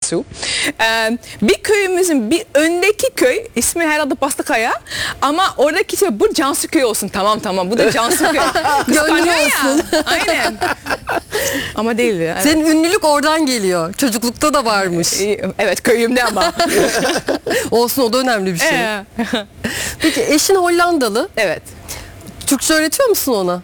Cansu. Bir köyümüzün bir öndeki köy ismi herhalde Bastıkaya ama oradaki şey bu Cansu köyü olsun. Tamam bu da Cansu köyü. Kıskanıyor ya. Aynen. Ama değil ya. Evet. Senin ünlülük oradan geliyor. Çocuklukta da varmış. Evet köyümde ama. Olsun, o da önemli bir şey. Peki eşin Hollandalı. Evet. Türkçe öğretiyor musun ona?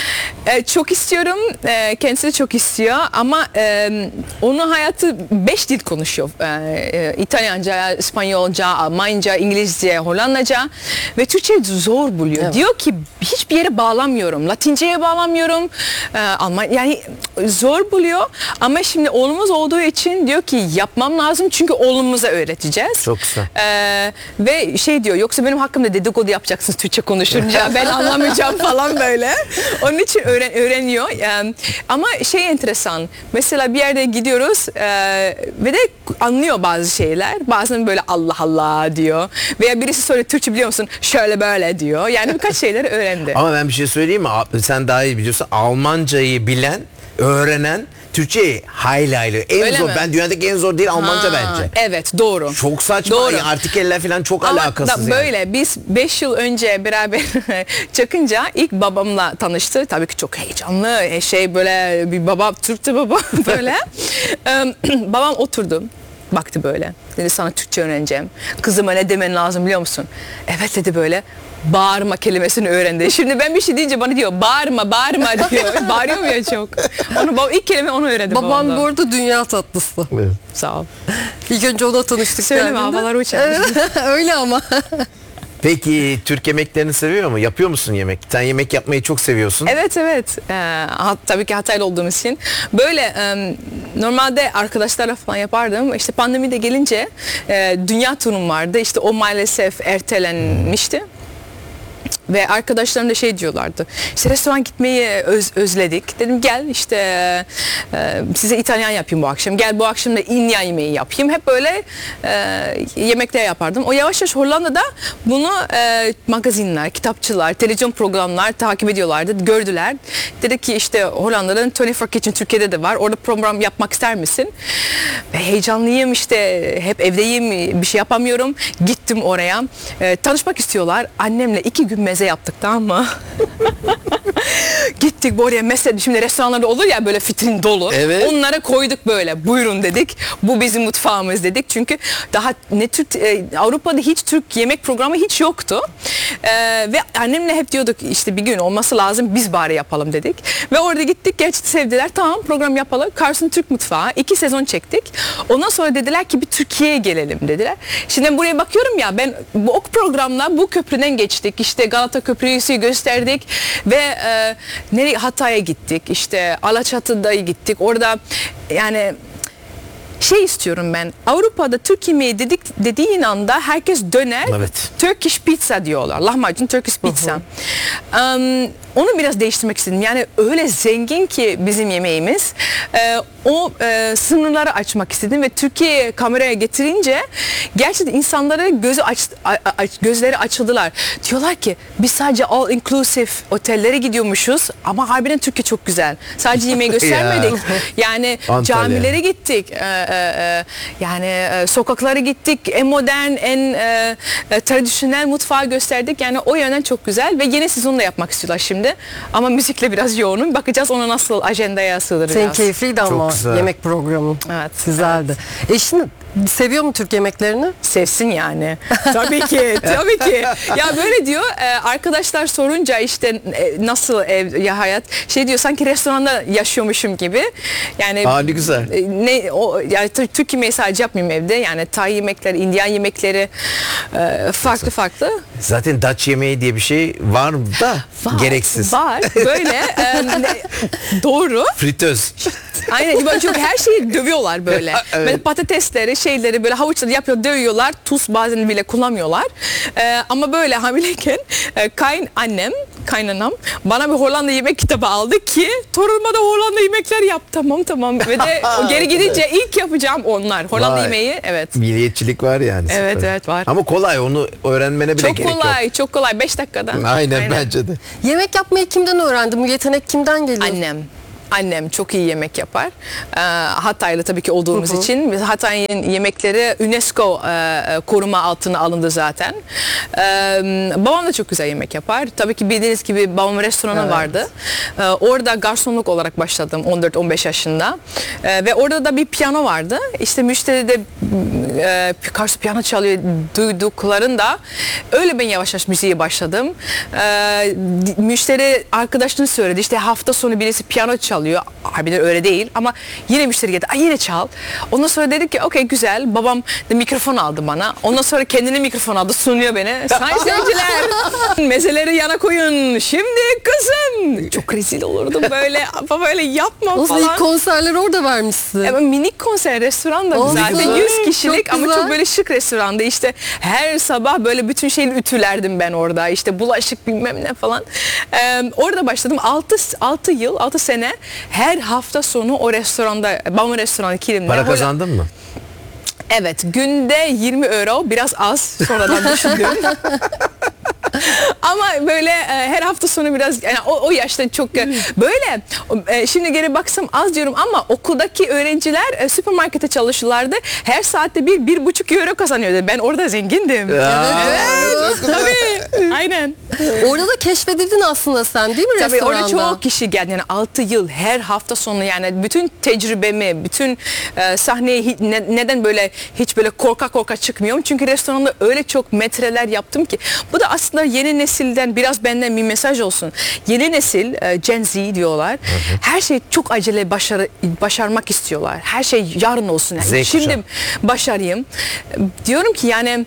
Çok istiyorum. Kendisi de çok istiyor ama onun hayatı 5 dil konuşuyor. İtalyanca, İspanyolca, Almanca, İngilizce, Hollandaca ve Türkçe zor buluyor. Evet. Diyor ki hiçbir yere bağlamıyorum. Latinceye bağlamıyorum. Yani zor buluyor ama şimdi oğlumuz olduğu için diyor ki yapmam lazım çünkü oğlumuza öğreteceğiz. Çok güzel. Ve şey diyor, yoksa benim hakkımda dedikodu yapacaksınız Türkçe konuşunca ben anlamayacağım falan böyle. Onun için öğreniyor. Ama şey enteresan. Mesela bir yerde gidiyoruz ve de anlıyor bazı şeyler. Bazen böyle Allah Allah diyor. Veya birisi soruyor Türkçe biliyor musun? Şöyle böyle diyor. Yani birkaç şeyleri öğrendi. Ama ben bir şey söyleyeyim mi? Sen daha iyi biliyorsun. Almancayı bilen, öğrenen Türkçeyi hayli. En zor. Ben dünyadaki en zor değil Almanca bence. Evet doğru. Çok saçma. Doğru. Yani artikeller falan çok alakasız yani. Böyle biz 5 yıl önce beraber çıkınca ilk babamla tanıştı. Tabii ki çok heyecanlı. Böyle bir baba, Türkçe baba böyle. Babam oturdu. Baktı böyle. Dedi sana Türkçe öğreneceğim. Kızıma ne demen lazım biliyor musun? Evet dedi böyle. Bağırma kelimesini öğrendi. Şimdi ben bir şey deyince bana diyor bağırma diyor. Bağırıyor mu ya çok? İlk kelime onu öğrendi. Babam bu arada dünya tatlısı. Evet. Sağ ol. İlk önce ona tanıştık. Söyleme havalar uçar. Öyle ama. Peki Türk yemeklerini seviyor mu? Yapıyor musun yemek? Sen yemek yapmayı çok seviyorsun. Evet. Tabii ki Hataylı olduğum için. Böyle normalde arkadaşlarla falan yapardım. İşte pandemi de gelince dünya turum vardı. İşte o maalesef ertelenmişti. Ve arkadaşlarım da şey diyorlardı. İşte restoran gitmeyi özledik. Dedim gel işte size İtalyan yapayım bu akşam. Gel bu akşam da İnya yemeği yapayım. Hep böyle yemekler yapardım. O yavaş yavaş Hollanda'da bunu magazinler, kitapçılar, televizyon programlar takip ediyorlardı. Gördüler. Dedi ki işte Hollanda'da 24 Kitchen Türkiye'de de var. Orada program yapmak ister misin? Ve heyecanlıyım işte. Hep evdeyim. Bir şey yapamıyorum. Gittim oraya. Tanışmak istiyorlar. Annemle 2 gün meze yaptık, tamam mı? Gittik oraya mesela şimdi restoranlarda olur ya böyle vitrin dolu. Evet. Onlara koyduk böyle. Buyurun dedik. Bu bizim mutfağımız dedik. Çünkü daha Avrupa'da hiç Türk yemek programı hiç yoktu. Ve annemle hep diyorduk işte bir gün olması lazım biz bari yapalım dedik. Ve orada gittik, gerçekten sevdiler. Tamam program yapalım. Carson Türk Mutfağı. 2 sezon çektik. Ondan sonra dediler ki bir Türkiye'ye gelelim dediler. Şimdi buraya bakıyorum ya ben bu programla bu köprüden geçtik. İşte Galata Köprüsü gösterdik ve Hatay'a gittik. İşte Alaçatı'da gittik. Orada yani şey istiyorum ben. Avrupa'da Türk yemeği dediğin anda herkes döner. Evet. Turkish pizza diyorlar. Lahmacun Turkish pizza. Onu biraz değiştirmek istedim. Yani öyle zengin ki bizim yemeğimiz. O sınırları açmak istedim ve Türkiye'ye kameraya getirince gerçekten insanların gözleri açıldılar. Diyorlar ki biz sadece all inclusive otellere gidiyormuşuz ama harbiden Türkiye çok güzel. Sadece yemeği göstermedik. Yani camilere gittik. Yani sokaklara gittik. En modern, en tradisyonel mutfağı gösterdik. Yani o yönden çok güzel ve yeni sezon da yapmak istiyorlar şimdi. Ama müzikle biraz yoğunum. Bakacağız ona nasıl ajandaya sığdıracağız. Senin keyifliydi ama güzel. yemek programı. Evet. Güzeldi. Evet. Eşin seviyor mu Türk yemeklerini? Sevsin yani. Tabii ki. Tabii ki. Ya böyle diyor arkadaşlar sorunca işte nasıl ev ya hayat şey diyor sanki restoranda yaşıyormuşum gibi. Yani ne güzel. Yani Türk yemeği sadece yapmayayım evde. Yani Tay yemekleri, Indian yemekleri farklı. Zaten Dutch yemeği diye bir şey var da gereksiz. Var. Böyle doğru. Fritöz. Aynen. Çünkü her şeyi dövüyorlar böyle. Evet. Böyle patatesleri, şeyleri böyle havuçları yapıyor, dövüyorlar. Tuz bazen bile kullanmıyorlar. Ama böyle hamileyken kaynanam bana bir Hollanda yemek kitabı aldı ki torunuma da Hollanda yemekler yap. Tamam. Ve de o geri gidince ilk yapacağım onlar. Hollanda yemeği, evet. Milliyetçilik var yani. Evet var. Ama kolay, onu öğrenmene bile gerek yok. Çok kolay 5 dakikada. Aynen bence de. Yemek yapmayı kimden öğrendin? Bu yetenek kimden geliyor? Annem. Annem çok iyi yemek yapar. Hatay'da tabii ki olduğumuz için. Hatay'ın yemekleri UNESCO koruma altına alındı zaten. Babam da çok güzel yemek yapar. Tabii ki bildiğiniz gibi babamın restoranı vardı. Orada garsonluk olarak başladım 14-15 yaşında. Ve orada da bir piyano vardı. İşte müşteri de karşı piyano çalıyor duyduklarında öyle ben yavaş yavaş müziğe başladım. Müşteri arkadaşını söyledi. İşte hafta sonu birisi piyano çalıyor. Harbiden öyle değil ama yine müşteri geldi. Ay yine çal. Ondan sonra dedik ki okey güzel. Babam da mikrofon aldı bana. Ondan sonra kendine mikrofon aldı sunuyor beni. Sayın seyirciler mezeleri yana koyun. Şimdi kızım. Çok rezil olurdum böyle. Baba öyle yapma O falan. ilk konserleri orada vermişsin. Ama minik konser restoranda zaten güzel. 100 kişilik Çok ama güzel. çok böyle şık restoranda işte her sabah böyle bütün şeyi ütülerdim ben orada işte bulaşık bilmem ne falan. Orada başladım 6 sene her hafta sonu o restoranda babamın restoranı Kilim'de. Para kazandın mı? Evet günde 20 euro biraz az sonradan düşündüm. Ama böyle her hafta sonu biraz yani o yaşta çok böyle şimdi geri baksam az diyorum ama okuldaki öğrenciler süpermarkete çalışırlardı. Her saatte 1,5 euro kazanıyordu. Ben orada zengindim. Evet. Tabii. Aynen. Orada da keşfedildin aslında sen değil mi Tabii restoranda? orada çok kişi geldi. Yani 6 yıl her hafta sonu yani bütün tecrübemi, bütün sahneye neden böyle hiç böyle korka çıkmıyorum. Çünkü restoranda öyle çok metreler yaptım ki. Bu da aslında yeni nesilden biraz benden bir mesaj olsun. Yeni nesil Gen Z diyorlar. Her şeyi çok acele başarmak istiyorlar. Her şey yarın olsun. Yani şimdi başarayım. Diyorum ki yani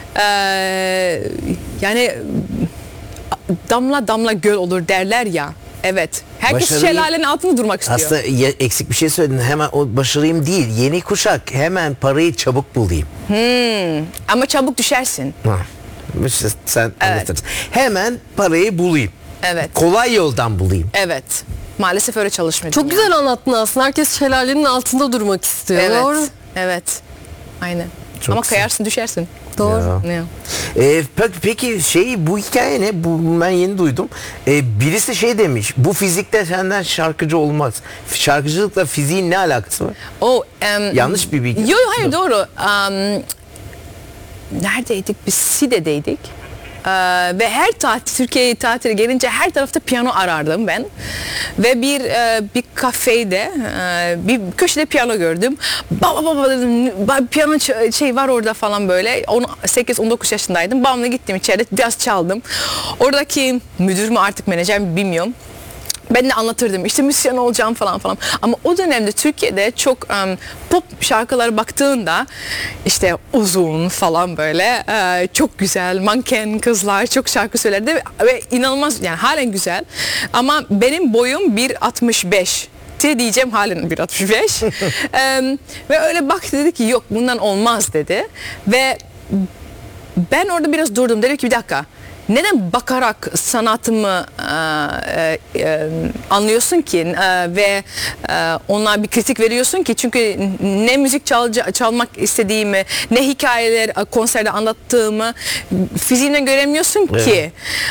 damla damla göl olur derler ya. Evet. Herkes şelalenin altında durmak istiyor. Aslında eksik bir şey söyledin. Hemen o başarayım değil. Yeni kuşak hemen parayı çabuk bulayım. Ama çabuk düşersin. İşte sen anlatırsın. Hemen parayı bulayım. Evet. Kolay yoldan bulayım. Evet. Maalesef öyle çalışmıyor. Çok güzel anlattın aslında. Herkes şelalenin altında durmak istiyor. Evet. Doğru. Evet. Aynen. Çok ama güzel. kayarsın düşersin. Doğru. Ya. Ne? Peki bu hikaye ne? Ben yeni duydum. Birisi şey demiş. Bu fizikte senden şarkıcı olmaz. Şarkıcılıkla fiziğin ne alakası var? Yanlış bir bilgi. Yok hayır doğru. Neredeydik? Biz Side'deydik. Ve her Türkiye'ye tatile gelince her tarafta piyano arardım ben. Ve bir kafede bir köşede piyano gördüm. Baba dedim piyano şey var orada falan böyle. 8-19 yaşındaydım. Babamla gittim içeri biraz çaldım. Oradaki müdür mü artık menajer mi bilmiyorum. Ben de anlatırdım işte müzisyen olacağım falan. Ama o dönemde Türkiye'de çok pop şarkılara baktığında işte uzun falan böyle çok güzel manken kızlar çok şarkı söylerdi ve inanılmaz yani halen güzel. Ama benim boyum 1,65 diyeceğim halen 1,65 ve öyle baktı dedi ki yok bundan olmaz dedi ve ben orada biraz durdum dedim ki bir dakika. Neden bakarak sanatımı anlıyorsun ki ve ona bir kritik veriyorsun ki çünkü ne müzik çalmak istediğimi ne hikayeler konserde anlattığımı fiziğine göremiyorsun ki.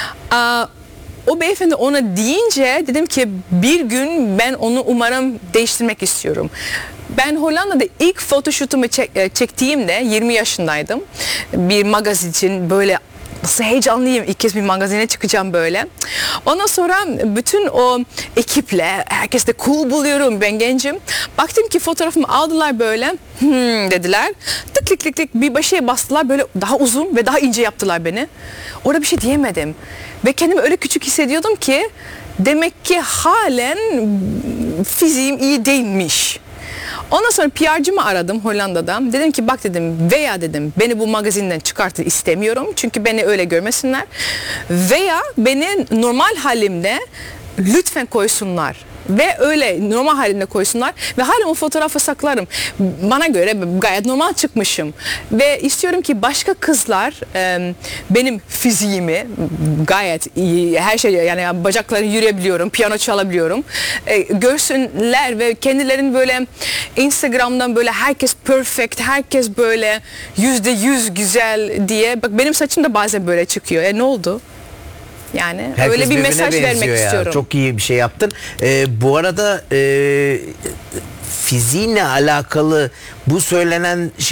O beyefendi ona deyince dedim ki bir gün ben onu umarım değiştirmek istiyorum. Ben Hollanda'da ilk photoshoot'umu çektiğimde 20 yaşındaydım. Bir magazin için böyle nasıl heyecanlıyım. İlk kez bir magazine çıkacağım böyle. Ondan sonra bütün o ekiple herkes de cool buluyorum. Ben gencim. Baktım ki fotoğrafımı aldılar böyle. Dediler. Tık tık bir şeye bastılar. Böyle daha uzun ve daha ince yaptılar beni. Orada bir şey diyemedim. Ve kendimi öyle küçük hissediyordum ki demek ki halen fiziğim iyi değilmiş. Ondan sonra PR'cımı aradım Hollanda'da. Dedim ki bak dedim veya dedim beni bu magazinden çıkartın istemiyorum. Çünkü beni öyle görmesinler. Veya beni normal halimde lütfen koysunlar. Ve öyle normal halinde koysunlar ve hala o fotoğrafı saklarım. Bana göre gayet normal çıkmışım. Ve istiyorum ki başka kızlar benim fiziğimi gayet iyi, her şey yani bacakları yürüyebiliyorum, piyano çalabiliyorum. Görsünler ve kendilerini böyle Instagram'dan böyle herkes perfect, herkes böyle %100 güzel diye. Bak benim saçım da bazen böyle çıkıyor. Ne oldu? Yani Herkes öyle bir birbirine mesaj benziyor vermek ya. istiyorum. Çok iyi bir şey yaptın. Bu arada fiziğinle alakalı bu söylenen